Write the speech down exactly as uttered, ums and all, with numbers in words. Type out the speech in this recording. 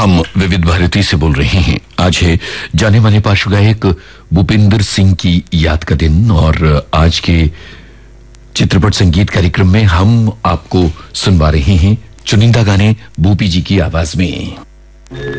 हम विविध भारती से बोल रहे हैं। आज है जाने माने पार्श्व गायक भूपेंद्र सिंह की याद का दिन और आज के चित्रपट संगीत कार्यक्रम में हम आपको सुनवा रहे हैं चुनिंदा गाने भूपी जी की आवाज में।